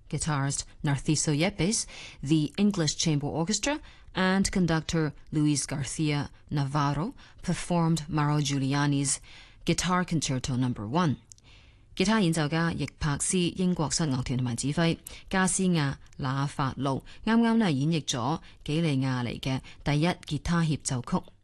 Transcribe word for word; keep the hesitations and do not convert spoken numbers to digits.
guitarist Narciso Yepes, the English Chamber Orchestra, and conductor Luis Garcia Navarro performed Mauro Giuliani's Guitar Concerto Number One。吉他演奏家亦柏斯英國室樂團同埋指揮加斯亞那法路啱啱咧演繹咗幾利亞尼嘅第一吉他協奏曲。